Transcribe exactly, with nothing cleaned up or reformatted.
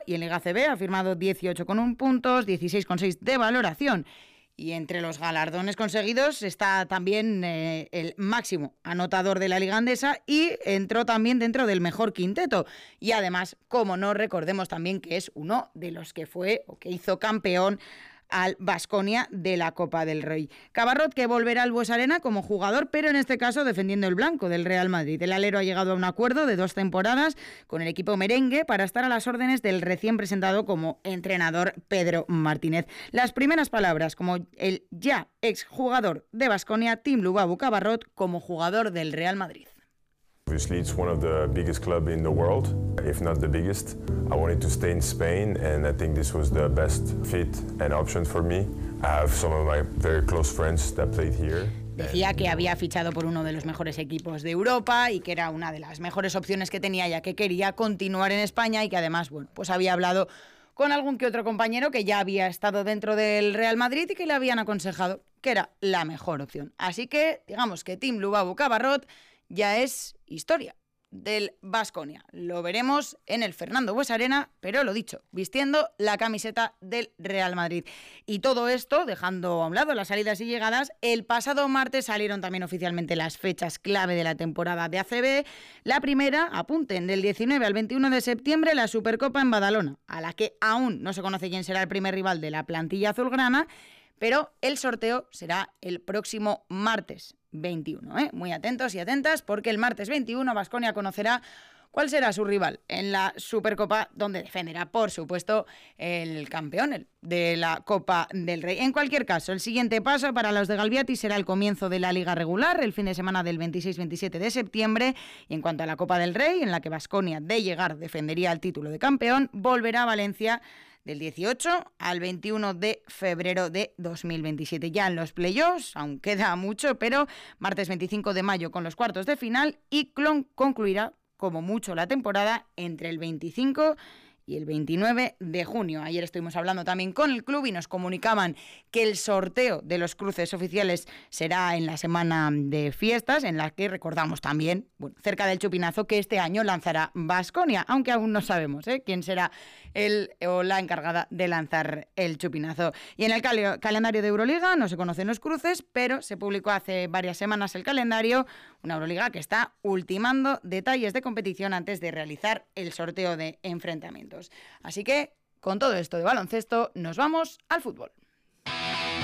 y en Liga A C B ha firmado dieciocho coma uno puntos, dieciséis coma seis de valoración. Y entre los galardones conseguidos está también eh, el máximo anotador de la Liga Andesa y entró también dentro del mejor quinteto. Y además, como no, recordemos también que es uno de los que fue o que hizo campeón al Baskonia de la Copa del Rey. Cabarrot, que volverá al Bues Arena como jugador, pero en este caso defendiendo el blanco del Real Madrid. El alero ha llegado a un acuerdo de dos temporadas con el equipo merengue para estar a las órdenes del recién presentado como entrenador Pedro Martínez. Las primeras palabras como el ya exjugador de Baskonia, Tim Lubabu Cabarrot, como jugador del Real Madrid. Obviously, it's one of the biggest clubs in the world, if not the biggest. I wanted to stay in Spain, and I think this was the best fit and option for me. I have some of my very close friends that played here. Decía que había fichado por uno de los mejores equipos de Europa y que era una de las mejores opciones que tenía, ya que quería continuar en España y que además, bueno, pues había hablado con algún que otro compañero que ya había estado dentro del Real Madrid y que le habían aconsejado que era la mejor opción. Así que, digamos que Tim Lubabu Cabarrot ya es historia del Baskonia. Lo veremos en el Fernando Bues Arena, pero lo dicho, vistiendo la camiseta del Real Madrid. Y todo esto, dejando a un lado las salidas y llegadas, el pasado martes salieron también oficialmente las fechas clave de la temporada de A C B. La primera, apunten, del diecinueve al veintiuno de septiembre, la Supercopa en Badalona, a la que aún no se conoce quién será el primer rival de la plantilla azulgrana, pero el sorteo será el próximo martes veintiuno. ¿eh? Muy atentos y atentas, porque el martes veintiuno Baskonia conocerá cuál será su rival en la Supercopa, donde defenderá, por supuesto, el campeón de la Copa del Rey. En cualquier caso, el siguiente paso para los de Galbiati será el comienzo de la Liga regular, el fin de semana del veintiséis veintisiete de septiembre. Y en cuanto a la Copa del Rey, en la que Baskonia, de llegar, defendería el título de campeón, volverá a Valencia del dieciocho al veintiuno de febrero de dos mil veintisiete. Ya en los playoffs, aún queda mucho, pero martes veinticinco de mayo con los cuartos de final, y Clon concluirá como mucho la temporada entre el veinticinco y el veintinueve de junio. Ayer estuvimos hablando también con el club y nos comunicaban que el sorteo de los cruces oficiales será en la semana de fiestas, en la que recordamos también, bueno, cerca del chupinazo, que este año lanzará Baskonia, aunque aún no sabemos ¿eh? quién será el o la encargada de lanzar el chupinazo. Y en el cal- calendario de Euroliga no se conocen los cruces, pero se publicó hace varias semanas el calendario, una Euroliga que está ultimando detalles de competición antes de realizar el sorteo de enfrentamientos. Así que, con todo esto de baloncesto, nos vamos al fútbol.